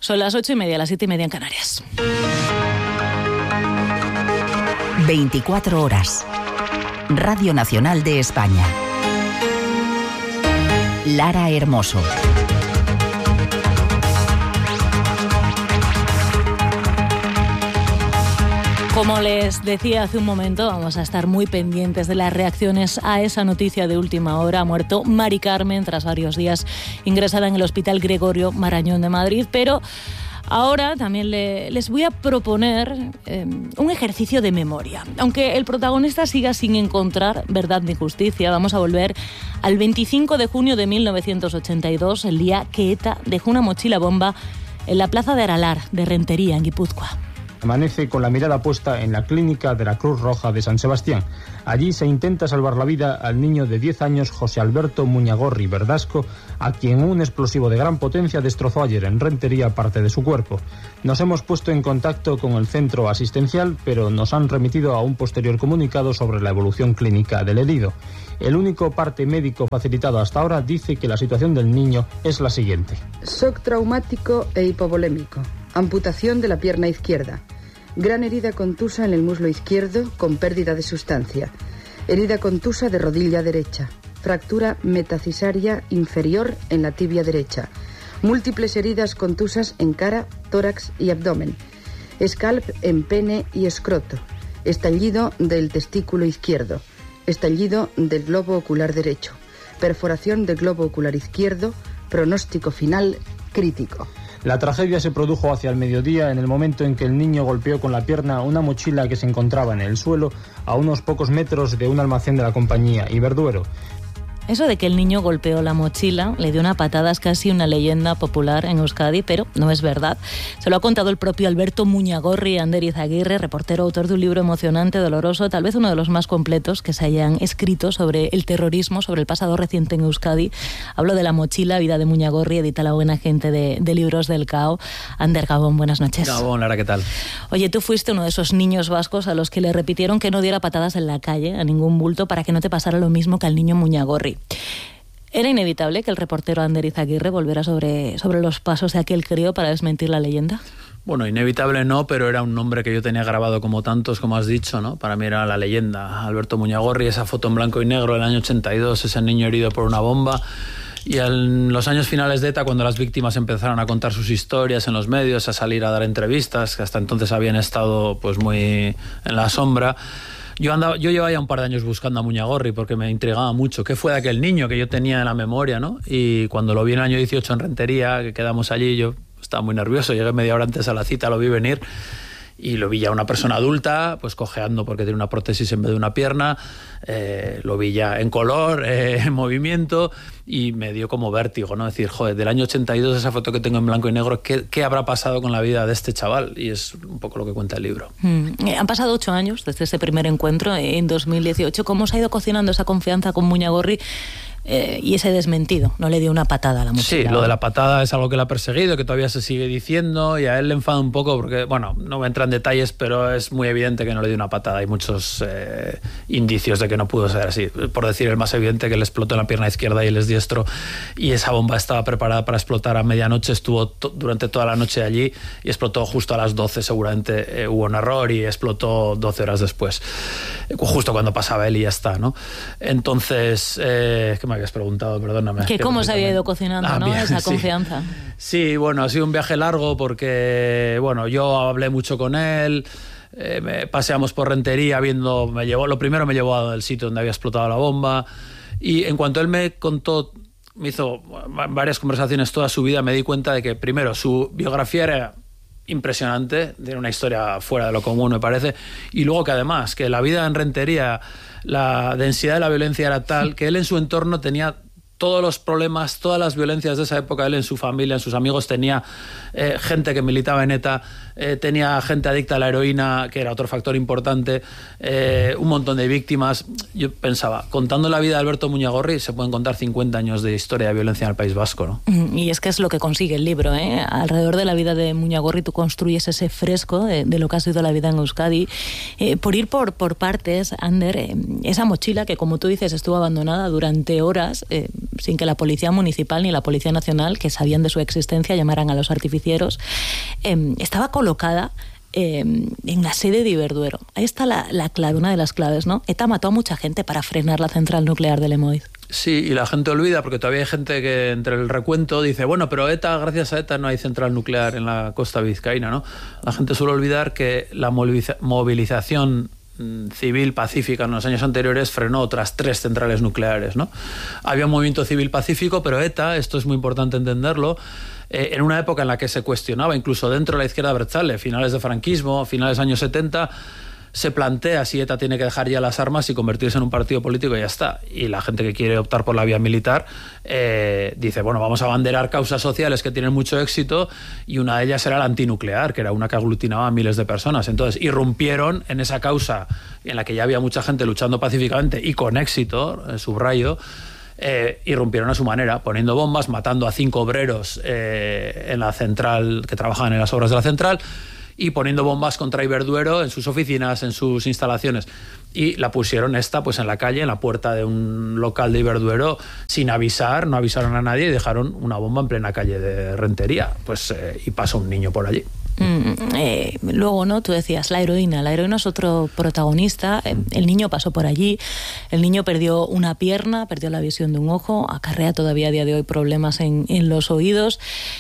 Son las 8:30, las 7:30 en Canarias. 24 horas. Radio Nacional de España. Lara Hermoso. Como les decía hace un momento, vamos a estar muy pendientes de las reacciones a esa noticia de última hora. Ha muerto Mari Carmen tras varios días ingresada en el Hospital Gregorio Marañón de Madrid, pero ahora también les voy a proponer un ejercicio de memoria. Aunque el protagonista siga sin encontrar verdad ni justicia, vamos a volver al 25 de junio de 1982, el día que ETA dejó una mochila bomba en la plaza de Aralar, de Rentería, en Guipúzcoa. Amanece con la mirada puesta en la clínica de la Cruz Roja de San Sebastián. Allí se intenta salvar la vida al niño de 10 años, José Alberto Muñagorri Verdasco, a quien un explosivo de gran potencia destrozó ayer en Rentería parte de su cuerpo. Nos hemos puesto en contacto con el centro asistencial, pero nos han remitido a un posterior comunicado sobre la evolución clínica del herido. El único parte médico facilitado hasta ahora dice que la situación del niño es la siguiente: shock traumático e hipovolémico. Amputación de la pierna izquierda. Gran herida contusa en el muslo izquierdo con pérdida de sustancia. Herida contusa de rodilla derecha. Fractura metacisaria inferior en la tibia derecha. Múltiples heridas contusas en cara, tórax y abdomen. Scalp en pene y escroto. Estallido del testículo izquierdo. Estallido del globo ocular derecho. Perforación del globo ocular izquierdo. Pronóstico final crítico. La tragedia se produjo hacia el mediodía, en el momento en que el niño golpeó con la pierna una mochila que se encontraba en el suelo a unos pocos metros de un almacén de la compañía Iberduero. Eso de que el niño golpeó la mochila, le dio una patada, es casi una leyenda popular en Euskadi, pero no es verdad. Se lo ha contado el propio Alberto Muñagorri Ander Izaguirre, reportero, autor de un libro emocionante, doloroso, tal vez uno de los más completos que se hayan escrito sobre el terrorismo, sobre el pasado reciente en Euskadi. Hablo de La mochila, vida de Muñagorri, edita la buena gente de Libros del Cao. Ander, Gabón, buenas noches. Gabón, Lara, ¿qué tal? Oye, tú fuiste uno de esos niños vascos a los que le repitieron que no diera patadas en la calle a ningún bulto para que no te pasara lo mismo que al niño Muñagorri. ¿Era inevitable que el reportero Ander Izaguirre volviera sobre los pasos de aquel crío para desmentir la leyenda? Bueno, inevitable no, pero era un nombre que yo tenía grabado como tantos, como has dicho, ¿no? Para mí era la leyenda. Alberto Muñagorri, esa foto en blanco y negro del año 82, ese niño herido por una bomba. Y en los años finales de ETA, cuando las víctimas empezaron a contar sus historias en los medios, a salir a dar entrevistas, que hasta entonces habían estado pues muy en la sombra, yo llevaba ya un par de años buscando a Muñagorri porque me intrigaba mucho. ¿Qué fue de aquel niño que yo tenía en la memoria, ¿no? Y cuando lo vi en el año 18 en Rentería, que quedamos allí, yo estaba muy nervioso. Llegué media hora antes a la cita, lo vi venir y lo vi ya una persona adulta, pues cojeando porque tiene una prótesis en vez de una pierna. Lo vi ya en color, en movimiento, y me dio como vértigo, ¿no? Decir, joder, del año 82, esa foto que tengo en blanco y negro, ¿qué habrá pasado con la vida de este chaval? Y es un poco lo que cuenta el libro. Han pasado 8 años desde ese primer encuentro en 2018. ¿Cómo se ha ido cocinando esa confianza con Muñagorri? Y ese desmentido, no le dio una patada a la mochila. Sí, lo de la patada es algo que le ha perseguido, que todavía se sigue diciendo, y a él le enfada un poco porque, bueno, no voy a entrar en detalles, pero es muy evidente que no le dio una patada. Hay muchos indicios de que no pudo ser así. Por decir el más evidente, que le explotó en la pierna izquierda y él es diestro, y esa bomba estaba preparada para explotar a medianoche, estuvo durante toda la noche allí y explotó justo a las 12, seguramente hubo un error y explotó 12 horas después, justo cuando pasaba él y ya está, ¿no? Entonces, ¿qué me habías preguntado? Perdóname. Que cómo se había ido cocinando, ¿no? Bien, esa confianza. Sí, bueno, ha sido un viaje largo porque, bueno, yo hablé mucho con él, paseamos por Rentería lo primero me llevó al sitio donde había explotado la bomba, y en cuanto él me contó, me hizo varias conversaciones toda su vida, me di cuenta de que, primero, su biografía era impresionante, de una historia fuera de lo común, me parece, y luego que además, que la vida en Rentería, la densidad de la violencia era tal que él en su entorno tenía todos los problemas, todas las violencias de esa época. Él en su familia, en sus amigos, tenía gente que militaba en ETA, tenía gente adicta a la heroína, que era otro factor importante, un montón de víctimas. Yo pensaba, contando la vida de Alberto Muñagorri, se pueden contar 50 años de historia de violencia en el País Vasco, ¿no? Y es que es lo que consigue el libro, ¿eh? Alrededor de la vida de Muñagorri tú construyes ese fresco de lo que ha sido la vida en Euskadi. Por ir por partes, Ander, esa mochila que, como tú dices, estuvo abandonada durante horas, sin que la policía municipal ni la policía nacional, que sabían de su existencia, llamaran a los artificieros. Estaba colocada en la sede de Iberduero. Ahí está la clave, una de las claves, ¿no? ETA mató a mucha gente para frenar la central nuclear de Lemoiz. Sí, y la gente olvida, porque todavía hay gente que entre el recuento dice, bueno, pero gracias a ETA no hay central nuclear en la costa vizcaína, ¿no? La gente suele olvidar que la movilización civil pacífica en los años anteriores frenó otras 3 centrales nucleares, ¿no? Había un movimiento civil pacífico, pero ETA, esto es muy importante entenderlo, en una época en la que se cuestionaba, incluso dentro de la izquierda abertzale, finales de franquismo, finales de años 70, se plantea si ETA tiene que dejar ya las armas y convertirse en un partido político y ya está. Y la gente que quiere optar por la vía militar dice, bueno, vamos a abanderar causas sociales que tienen mucho éxito, y una de ellas era la antinuclear, que era una que aglutinaba a miles de personas. Entonces irrumpieron en esa causa en la que ya había mucha gente luchando pacíficamente y con éxito, subrayo, irrumpieron a su manera, poniendo bombas, matando a 5 obreros en la central, que trabajaban en las obras de la central, y poniendo bombas contra Iberduero en sus oficinas, en sus instalaciones. Y la pusieron pues en la calle, en la puerta de un local de Iberduero, sin avisar, no avisaron a nadie, y dejaron una bomba en plena calle de Rentería. Y pasó un niño por allí. Luego, ¿no? Tú decías, la heroína es otro protagonista. El niño pasó por allí, el niño perdió una pierna, perdió la visión de un ojo, acarrea todavía a día de hoy problemas en los oídos.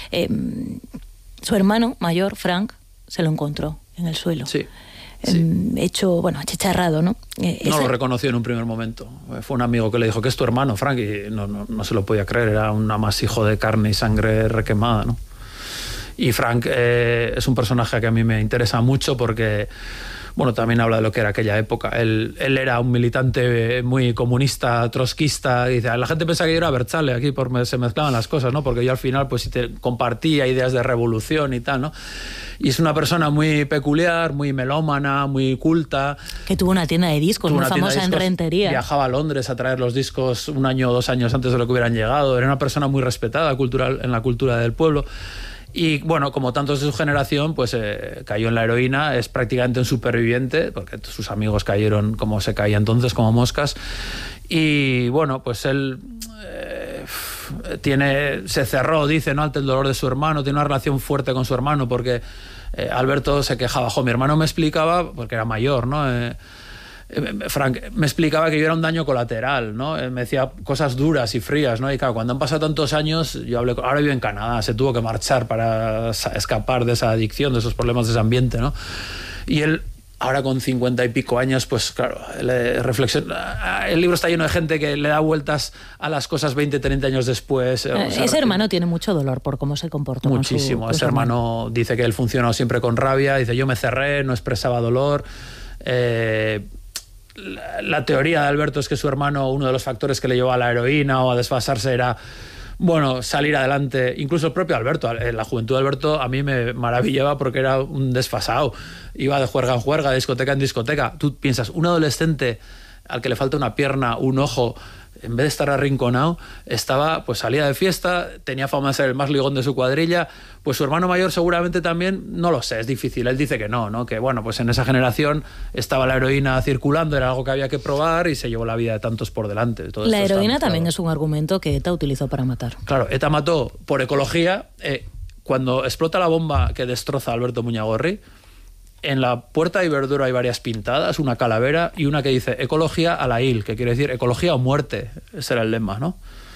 Su hermano mayor, Frank, se lo encontró en el suelo. Sí. Achicharrado, ¿no? No lo reconoció en un primer momento. Fue un amigo que le dijo que es tu hermano, Frank, y no se lo podía creer. Era un amasijo de carne y sangre requemada, ¿no? Y Frank es un personaje que a mí me interesa mucho porque, bueno, también habla de lo que era aquella época. Él era un militante muy comunista, trotskista. Y dice, la gente pensaba que yo era abertzale, aquí se mezclaban las cosas, ¿no? Porque yo al final pues compartía ideas de revolución y tal, ¿no? Y es una persona muy peculiar, muy melómana, muy culta. Que tuvo una tienda de discos muy famosa en Rentería. Viajaba a Londres a traer los discos 1 año o 2 años antes de lo que hubieran llegado. Era una persona muy respetada en la cultura del pueblo. Y bueno, como tantos de su generación, pues cayó en la heroína, es prácticamente un superviviente, porque sus amigos cayeron como se caía entonces, como moscas. Y bueno, pues él se cerró, dice, ¿no?, ante el dolor de su hermano, tiene una relación fuerte con su hermano, porque Alberto se quejaba, mi hermano me explicaba, porque era mayor, ¿no?, Frank me explicaba que yo era un daño colateral, ¿no? Me decía cosas duras y frías, ¿no? Y claro, cuando han pasado tantos años, ahora vive en Canadá, se tuvo que marchar para escapar de esa adicción, de esos problemas de ese ambiente, ¿no? Y él, ahora con 50 y pico años, pues claro, reflexiona. El libro está lleno de gente que le da vueltas a las cosas 20, 30 años después. Ese hermano tiene mucho dolor por cómo se comportó. Muchísimo. Ese hermano dice que él funcionó siempre con rabia, dice, yo me cerré, no expresaba dolor. La teoría de Alberto es que su hermano, uno de los factores que le llevó a la heroína o a desfasarse era, bueno, salir adelante. Incluso el propio Alberto, la juventud de Alberto a mí me maravillaba porque era un desfasado. Iba de juerga en juerga, de discoteca en discoteca. Tú piensas, un adolescente al que le falta una pierna, un ojo, en vez de estar arrinconado, salía de fiesta, tenía fama de ser el más ligón de su cuadrilla. Pues su hermano mayor seguramente también, no lo sé, es difícil. Él dice que no, que bueno, pues en esa generación estaba la heroína circulando, era algo que había que probar y se llevó la vida de tantos por delante. Todo la heroína también es un argumento que ETA utilizó para matar. Claro, ETA mató por ecología. Cuando explota la bomba que destroza a Alberto Muñagorri, en la puerta de Iberduero hay varias pintadas, una calavera y una que dice ecología a la IL, que quiere decir ecología o muerte. Ese era el lema, ¿no?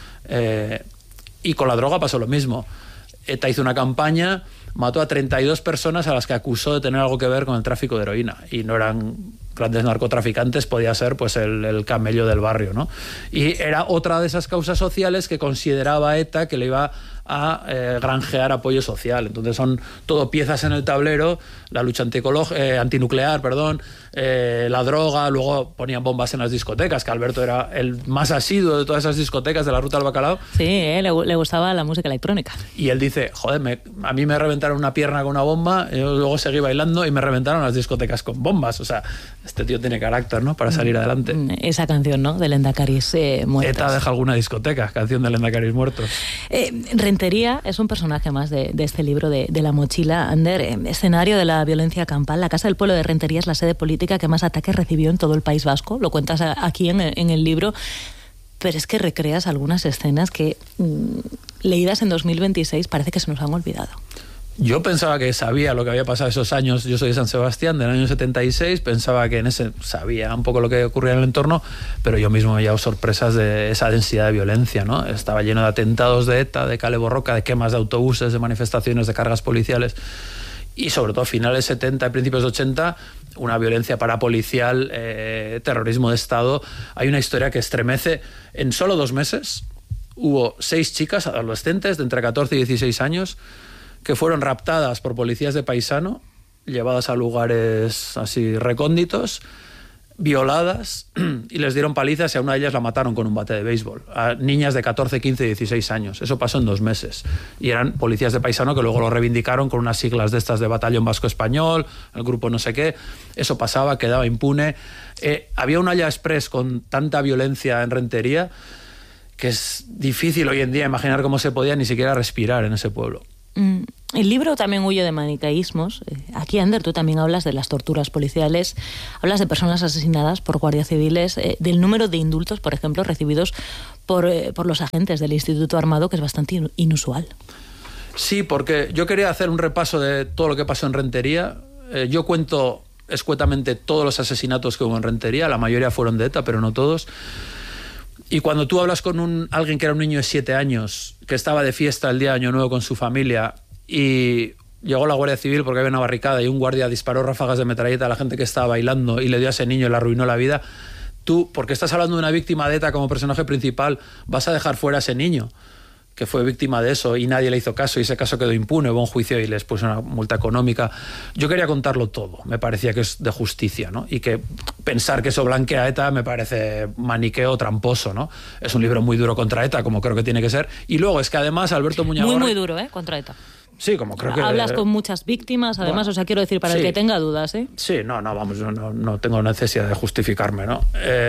Y con la droga pasó lo mismo. ETA hizo una campaña, mató a 32 personas a las que acusó de tener algo que ver con el tráfico de heroína. Y no eran grandes narcotraficantes, podía ser pues el camello del barrio, ¿no? Y era otra de esas causas sociales que consideraba ETA que le iba a granjear apoyo social. Entonces son todo piezas en el tablero, la lucha antinuclear, la droga, luego ponían bombas en las discotecas, que Alberto era el más asiduo de todas esas discotecas de la Ruta del Bacalao. Sí, le gustaba la música electrónica. Y él dice, a mí me reventaron una pierna con una bomba, yo luego seguí bailando y me reventaron las discotecas con bombas. O sea, este tío tiene carácter, ¿no?, para salir adelante. Esa canción, ¿no?, de Lendakaris muertos. ETA deja alguna discoteca, canción de Lendakaris muertos. Rentería es un personaje más de este libro de La mochila, Ander, escenario de la violencia campal. La Casa del Pueblo de Rentería es la sede política que más ataques recibió en todo el País Vasco. Lo cuentas aquí en el libro. pero es que recreas algunas escenas que, leídas en 2026, parece que se nos han olvidado. Yo pensaba que sabía lo que había pasado esos años. Yo soy de San Sebastián, del año 76, pensaba que en ese sabía un poco lo que ocurría en el entorno, pero yo mismo me he llevado sorpresas de esa densidad de violencia, ¿no? Estaba lleno de atentados de ETA, de Kale Borroka, de quemas de autobuses, de manifestaciones, de cargas policiales, y sobre todo a finales 70 y principios 80, una violencia parapolicial, terrorismo de Estado. Hay una historia que estremece. En solo 2 meses hubo 6 chicas adolescentes de entre 14 y 16 años que fueron raptadas por policías de paisano, llevadas a lugares así recónditos, violadas, y les dieron palizas, y a una de ellas la mataron con un bate de béisbol. A niñas de 14, 15 y 16 años. Eso pasó en 2 meses. Y eran policías de paisano que luego lo reivindicaron con unas siglas de estas de Batallón Vasco Español, el grupo no sé qué. Eso pasaba, quedaba impune. Había un Haya Express con tanta violencia en Rentería que es difícil hoy en día imaginar cómo se podía ni siquiera respirar en ese pueblo. El libro también huye de manicaísmos. Aquí, Ander, tú también hablas de las torturas policiales, hablas de personas asesinadas por guardias civiles, del número de indultos, por ejemplo, recibidos por los agentes del Instituto Armado, que es bastante inusual. Sí, porque yo quería hacer un repaso de todo lo que pasó en Rentería. Yo cuento escuetamente todos los asesinatos que hubo en Rentería, la mayoría fueron de ETA, pero no todos. Y cuando tú hablas con alguien que era un niño de 7 años, que estaba de fiesta el día de Año Nuevo con su familia, y llegó la Guardia Civil porque había una barricada y un guardia disparó ráfagas de metralleta a la gente que estaba bailando y le dio a ese niño y le arruinó la vida, tú, porque estás hablando de una víctima de ETA como personaje principal, vas a dejar fuera a ese niño que fue víctima de eso y nadie le hizo caso, y ese caso quedó impune, hubo un juicio y les puso una multa económica. Yo quería contarlo todo, me parecía que es de justicia, ¿no? Y que pensar que eso blanquea a ETA me parece maniqueo tramposo, ¿no? Es un libro muy duro contra ETA, como creo que tiene que ser. Y luego es que además Alberto Muñagorri... Muy duro, contra ETA. Sí, como creo que... Hablas con muchas víctimas, además, bueno, o sea, quiero decir, para sí, el que tenga dudas, Sí, vamos, no tengo necesidad de justificarme, ¿no?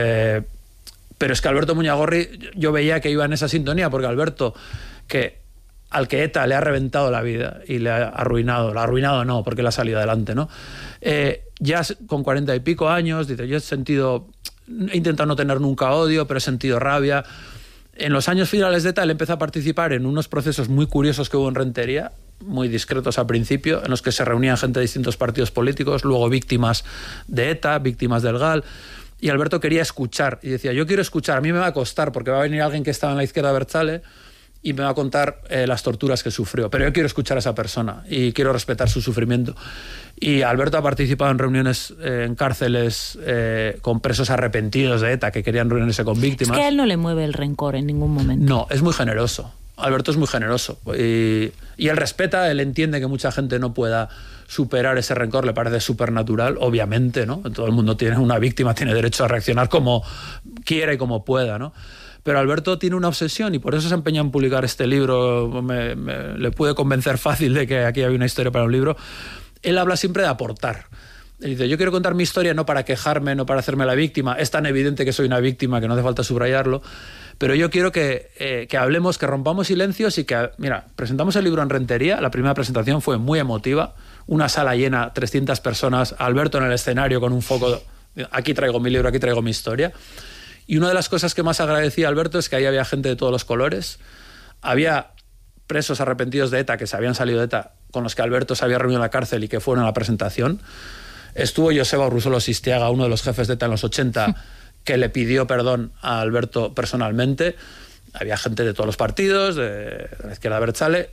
Pero es que Alberto Muñagorri, yo veía que iba en esa sintonía, porque Alberto, al que ETA le ha reventado la vida y le ha arruinado, no, porque le ha salido adelante, ¿no? Ya con 40 y pico años, dice, yo he intentado no tener nunca odio, pero he sentido rabia. En los años finales de ETA él empezó a participar en unos procesos muy curiosos que hubo en Rentería, muy discretos al principio, en los que se reunían gente de distintos partidos políticos, luego víctimas de ETA, víctimas del GAL. Y Alberto quería escuchar, y decía, yo quiero escuchar, a mí me va a costar, porque va a venir alguien que estaba en la izquierda abertzale y me va a contar las torturas que sufrió, pero yo quiero escuchar a esa persona y quiero respetar su sufrimiento. Y Alberto ha participado en reuniones en cárceles con presos arrepentidos de ETA que querían reunirse con víctimas. Es que a él no le mueve el rencor en ningún momento. No, es muy generoso. Alberto es muy generoso y él respeta, él entiende que mucha gente no pueda superar ese rencor, le parece supernatural, obviamente, ¿no? Todo el mundo tiene una víctima, tiene derecho a reaccionar como quiera y como pueda, ¿no? Pero Alberto tiene una obsesión y por eso se empeña en publicar este libro. Le pude convencer fácil de que aquí había una historia para un libro. Él habla siempre de aportar. Él dice, yo quiero contar mi historia no para quejarme, no para hacerme la víctima. Es tan evidente que soy una víctima que no hace falta subrayarlo. Pero yo quiero que hablemos, que rompamos silencios y que, mira, presentamos el libro en Rentería. La primera presentación fue muy emotiva. Una sala llena, 300 personas, Alberto en el escenario con un foco. Aquí traigo mi libro, aquí traigo mi historia. Y una de las cosas que más agradecía a Alberto es que ahí había gente de todos los colores. Había presos arrepentidos de ETA que se habían salido de ETA, con los que Alberto se había reunido en la cárcel y que fueron a la presentación. Estuvo Joseba Urruzulo Sistiaga, uno de los jefes de ETA en los 80, que le pidió perdón a Alberto personalmente. Había gente de todos los partidos, de la izquierda abertzale.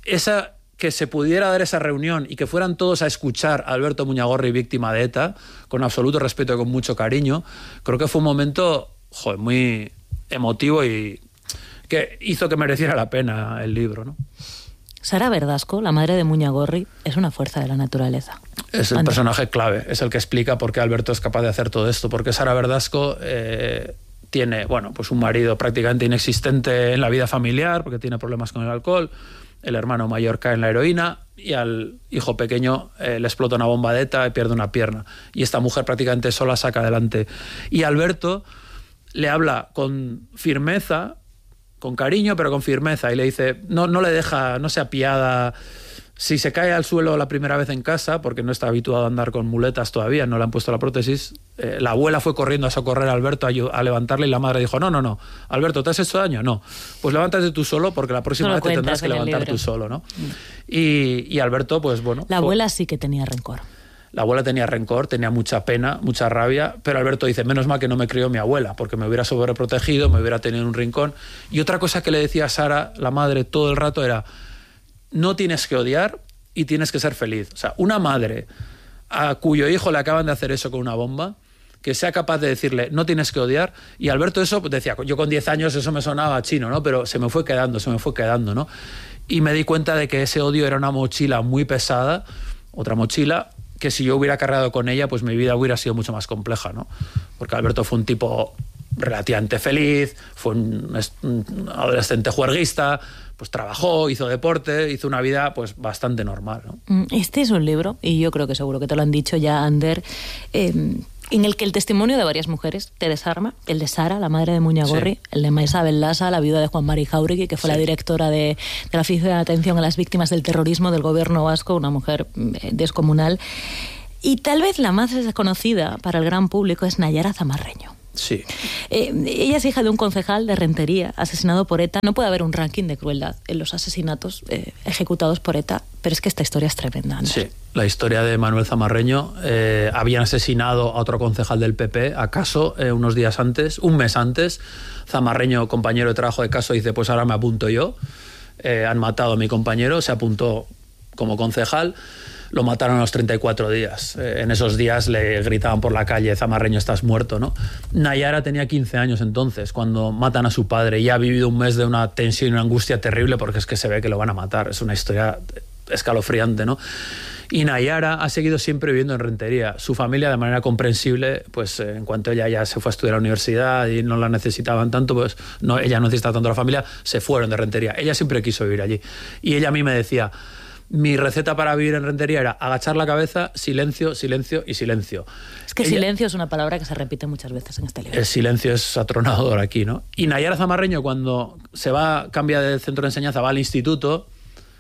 Que se pudiera dar esa reunión y que fueran todos a escuchar a Alberto Muñagorri, víctima de ETA, con absoluto respeto y con mucho cariño, creo que fue un momento muy emotivo y que hizo que mereciera la pena el libro, ¿no? Sara Verdasco, la madre de Muñagorri, es una fuerza de la naturaleza. Es el personaje clave, es el que explica por qué Alberto es capaz de hacer todo esto, porque Sara Verdasco tiene, pues un marido prácticamente inexistente en la vida familiar, porque tiene problemas con el alcohol, el hermano mayor cae en la heroína y al hijo pequeño le explota una bomba de ETA y pierde una pierna. Y esta mujer prácticamente sola saca adelante. Y Alberto le habla con firmeza, con cariño, pero con firmeza, y le dice, no le deja, no se apiada, Si se cae al suelo la primera vez en casa, porque no está habituado a andar con muletas todavía, no le han puesto la prótesis, la abuela fue corriendo a socorrer a Alberto a levantarle y la madre dijo, no, Alberto, ¿te has hecho daño? No, pues levántate tú solo porque la próxima vez te tendrás que levantar tú solo, ¿no? Y Alberto, pues bueno... La abuela sí que tenía rencor. La abuela tenía rencor, tenía mucha pena, mucha rabia, pero Alberto dice, menos mal que no me crió mi abuela, porque me hubiera sobreprotegido, me hubiera tenido en un rincón. Y otra cosa que le decía a Sara, la madre, todo el rato era... No tienes que odiar y tienes que ser feliz. O sea, una madre a cuyo hijo le acaban de hacer eso con una bomba, que sea capaz de decirle, no tienes que odiar. Y Alberto eso decía, yo con 10 años eso me sonaba chino, ¿no? Pero se me fue quedando, ¿no? Y me di cuenta de que ese odio era una mochila muy pesada, otra mochila, que si yo hubiera cargado con ella, pues mi vida hubiera sido mucho más compleja, ¿no? Porque Alberto fue un tipo relativamente feliz, fue un adolescente juerguista, pues trabajó, hizo deporte, hizo una vida pues bastante normal, ¿no? Este es un libro, y yo creo que seguro que te lo han dicho ya, Ander, en el que el testimonio de varias mujeres te desarma, el de Sara, la madre de Muñagorri, sí. El de Maisabel Lasa, la viuda de Juan Mari Jáuregui, que fue la directora de la Oficina de Atención a las Víctimas del Terrorismo del Gobierno Vasco, una mujer descomunal. Y tal vez la más desconocida para el gran público es Nayara Zamarreño. Sí. Ella es hija de un concejal de Rentería, asesinado por ETA. No puede haber un ranking de crueldad en los asesinatos ejecutados por ETA, pero es que esta historia es tremenda, ¿no? Sí, la historia de Manuel Zamarreño. Habían asesinado a otro concejal del PP, a Caso, unos días antes, un mes antes. Zamarreño, compañero de trabajo de Caso, dice, pues ahora me apunto yo. Han matado a mi compañero, se apuntó como concejal. Lo mataron a los 34 días. En esos días le gritaban por la calle, Zamarreño, estás muerto, ¿no? Nayara tenía 15 años entonces, cuando matan a su padre, y ha vivido un mes de una tensión y una angustia terrible porque es que se ve que lo van a matar. Es una historia escalofriante, ¿no? Y Nayara ha seguido siempre viviendo en Rentería. Su familia, de manera comprensible, pues en cuanto ella ya se fue a estudiar a la universidad y no la necesitaban tanto, pues no, ella no necesitaba tanto a la familia, se fueron de Rentería. Ella siempre quiso vivir allí. Y ella a mí me decía... Mi receta para vivir en Rentería era agachar la cabeza, silencio, silencio y silencio. Es que silencio es una palabra que se repite muchas veces en este libro. El silencio es atronador aquí, ¿no? Y Nayara Zamarreño, cuando se va, cambia de centro de enseñanza, va al instituto,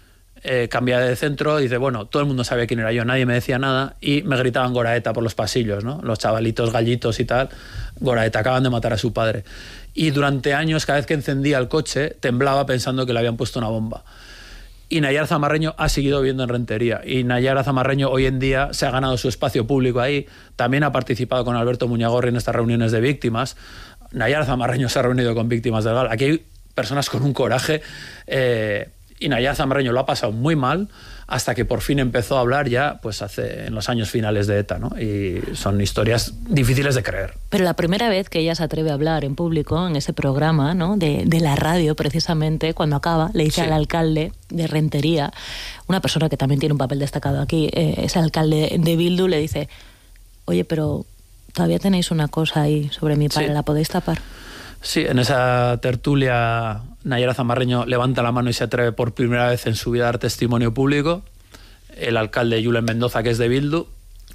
cambia de centro, dice, bueno, todo el mundo sabía quién era yo, nadie me decía nada, y me gritaban Goraeta por los pasillos, ¿no? Los chavalitos gallitos y tal, Goraeta, acaban de matar a su padre. Y durante años, cada vez que encendía el coche, temblaba pensando que le habían puesto una bomba. Y Nayara Zamarreño ha seguido viviendo en Rentería. Y Nayara Zamarreño hoy en día se ha ganado su espacio público ahí. También ha participado con Alberto Muñagorri en estas reuniones de víctimas. Nayara Zamarreño se ha reunido con víctimas del GAL. Aquí hay personas con un coraje. Y Nayara Zamarreño lo ha pasado muy mal hasta que por fin empezó a hablar ya pues en los años finales de ETA, ¿no? Y son historias difíciles de creer. Pero la primera vez que ella se atreve a hablar en público, en ese programa, ¿no? de la radio, precisamente, cuando acaba, le dice al alcalde de Rentería, una persona que también tiene un papel destacado aquí, es el alcalde de Bildu, le dice, oye, pero todavía tenéis una cosa ahí sobre mi padre, ¿la podéis tapar? Sí, en esa tertulia Nayara Zamarreño levanta la mano y se atreve por primera vez en su vida a dar testimonio público. El alcalde Julen Mendoza, que es de Bildu,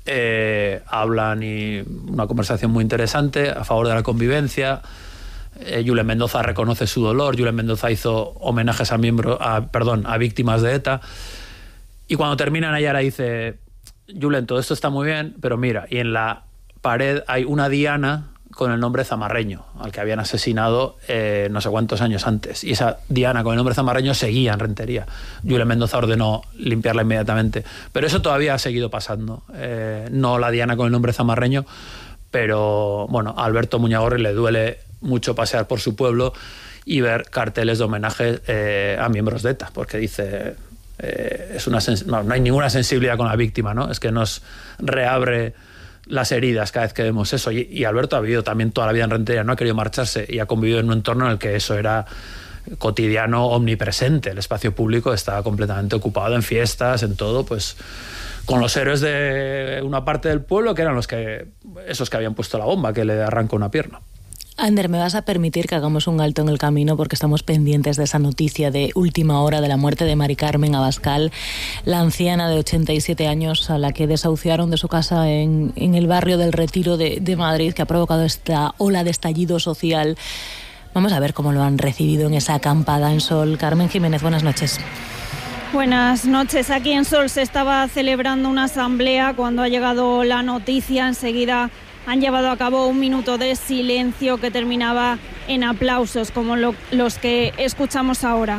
hablan y una conversación muy interesante a favor de la convivencia. Julen Mendoza reconoce su dolor. Julen Mendoza hizo homenajes a víctimas de ETA. Y cuando termina, Nayara dice, Julen, todo esto está muy bien, pero mira, y en la pared hay una diana con el nombre Zamarreño, al que habían asesinado no sé cuántos años antes. Y esa diana con el nombre Zamarreño seguía en Rentería. Julen Mendoza ordenó limpiarla inmediatamente. Pero eso todavía ha seguido pasando. No la diana con el nombre Zamarreño, pero bueno, a Alberto Muñagorri le duele mucho pasear por su pueblo y ver carteles de homenaje a miembros de ETA, porque dice... no hay ninguna sensibilidad con la víctima, ¿no? Es que nos reabre las heridas cada vez que vemos eso. Y Alberto ha vivido también toda la vida en Rentería, no ha querido marcharse y ha convivido en un entorno en el que eso era cotidiano, omnipresente. El espacio público estaba completamente ocupado en fiestas, en todo, pues con los héroes de una parte del pueblo que eran esos que habían puesto la bomba, que le arrancó una pierna. Ander, me vas a permitir que hagamos un alto en el camino porque estamos pendientes de esa noticia de última hora de la muerte de Mari Carmen Abascal, la anciana de 87 años a la que desahuciaron de su casa en el barrio del Retiro de Madrid, que ha provocado esta ola de estallido social. Vamos a ver cómo lo han recibido en esa acampada en Sol. Carmen Jiménez, buenas noches. Buenas noches. Aquí en Sol se estaba celebrando una asamblea cuando ha llegado la noticia. Enseguida han llevado a cabo un minuto de silencio que terminaba en aplausos como los que escuchamos ahora.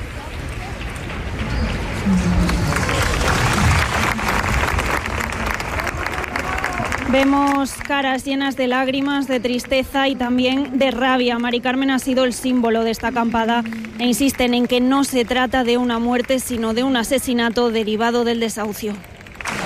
Vemos caras llenas de lágrimas, de tristeza y también de rabia. Mari Carmen ha sido el símbolo de esta acampada e insisten en que no se trata de una muerte, sino de un asesinato derivado del desahucio.